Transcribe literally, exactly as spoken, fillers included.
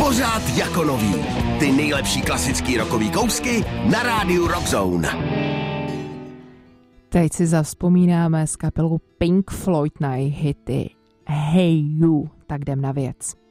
Pořád jako nový. Ty nejlepší klasický rockový kousky na rádiu Rockzone. Teď si zavzpomínáme s kapelou Pink Floyd na jejich hity Hey You, tak jdem na věc.